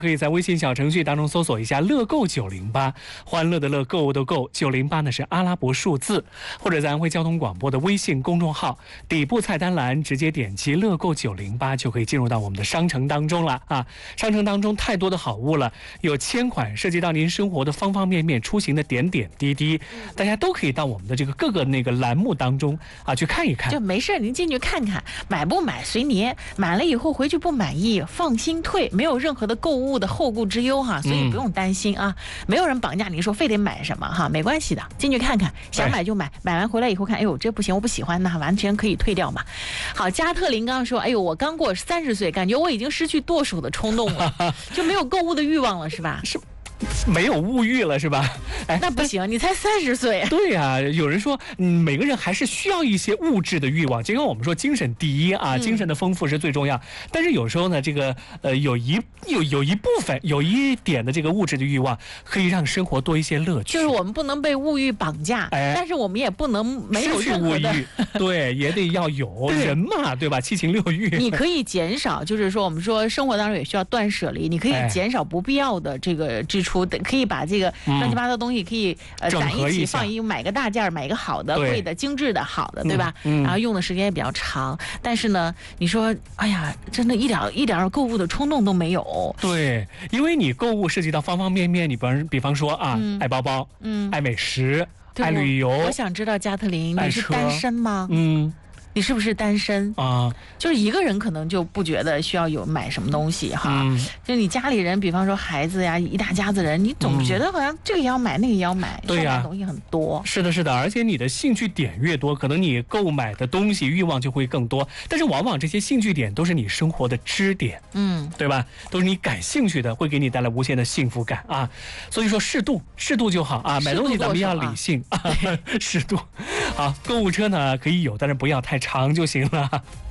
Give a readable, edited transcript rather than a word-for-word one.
可以在微信小程序当中搜索一下乐购908，欢乐的乐，购物的购，908呢是阿拉伯数字，或者在安徽交通广播的微信公众号底部菜单栏直接点击乐购908，就可以进入到我们的商城当中了啊！商城当中太多的好物了，有千款涉及到您生活的方方面面、出行的点点滴滴，大家都可以到我们的这个各个那个栏目当中啊去看一看。 就没事，您进去看看，买不买随您，买了以后回去不满意，放心退，没有任何的购物的后顾之忧哈，所以不用担心啊，没有人绑架你说非得买什么哈，没关系的，进去看看，想买就买，买完回来以后看，哎呦这不行，我不喜欢，那完全可以退掉嘛。好，加特林刚刚说，哎呦我刚过30岁，感觉我已经失去剁手的冲动了，就没有购物的欲望了，是吧？ 是。没有物欲了是吧？ 哎，那不行，你才30岁。 对呀，有人说，每个人还是需要一些物质的欲望。尽管我们说精神第一啊，精神的丰富是最重要，但是有时候呢，这个有一部分有一点的这个物质的欲望，可以让生活多一些乐趣。 就是我们不能被物欲绑架，但是我们也不能没有任何的物欲，对，也得要有人嘛，对吧？七情六欲， 你可以减少，就是说我们说生活当中也需要断舍离，你可以减少不必要的这个支出。可以把这个乱七八糟东西可以攒一起放买个大件，买个好的、贵的、精致的、好的，对吧？然后用的时间也比较长。但是呢，你说，哎呀，真的一点购物的冲动都没有。 对，因为你购物涉及到方方面面，你比方说啊，爱包包，爱美食，爱旅游。 我想知道加特林，你是单身吗？你是不是单身啊？ 就是一个人可能就不觉得需要有买什么东西哈，就你家里人，比方说孩子呀，一大家子人，你总觉得好像这个也要买，那个也要买， 对呀， 东西很多。 是的，是的，而且你的兴趣点越多，可能你购买的东西欲望就会更多。但是往往这些兴趣点都是你生活的支点，对吧？都是你感兴趣的，会给你带来无限的幸福感啊。所以说适度就好啊，买东西咱们要理性啊，适度。好，购物车呢可以有，但是不要太长就行了。